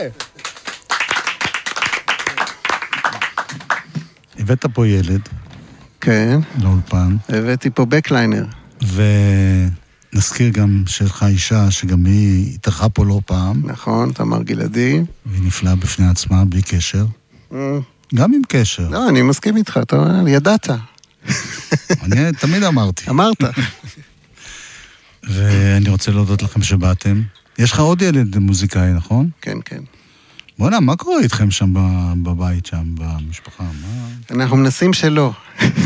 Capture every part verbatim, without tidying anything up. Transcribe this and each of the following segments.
הבאת פה ילד. כן. לאולפן. הבאתי פה בקליינר. ונזכיר גם שלך אישה, שגם היא התארחה פה לא פעם. נכון, תמר גלעדי. והיא נפלאה בפני עצמה, בלי קשר. גם עם קשר. לא, אני מסכים איתך, אתה ידעת. אני תמיד אמרתי. אמרת. ואני רוצה להודות לכם שבאתם. יש לך עוד ילד מוזיקאי, נכון? כן, כן. בוא'נה, מה קורה איתכם שם בבית, שם, במשפחה? מה... אנחנו מנסים שלא.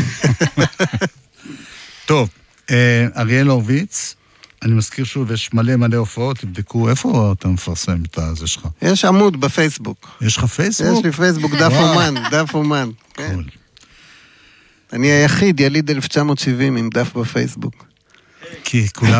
טוב, אריאל הורוביץ, אני מזכיר שוב, יש מלא מלא הופעות, תבדקו איפה אתה מפרסם את זה שלך. יש עמוד בפייסבוק. יש לך פייסבוק? יש לי פייסבוק, דף אומן, דף אומן. קול. אני היחיד, יליד אלף תשע מאות שבעים עם דף בפייסבוק. כי כולם...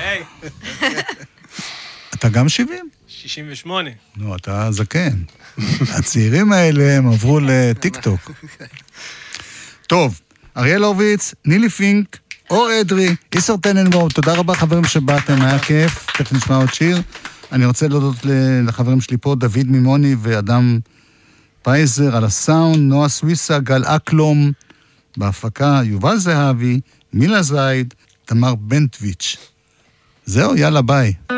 אתה גם שבעים? שישים ושמונה. נו, אתה זקן. הצעירים האלה הם עברו לטיק-טוק. טוב, אריאל הורוביץ, נילי פינק, אור אדרי, איסר טננבאום, תודה רבה חברים שבאתם, היה כיף, תכף נשמע עוד שיר. אני רוצה להודות לחברים שלי פה, דוד מימוני ואדם פייזר על הסאונד, נועה סוויסה, גל אקלום, בהפקה, יובל זהבי, מילה זייד, תמר בנטוויץ'. זהו, יאללה, ביי.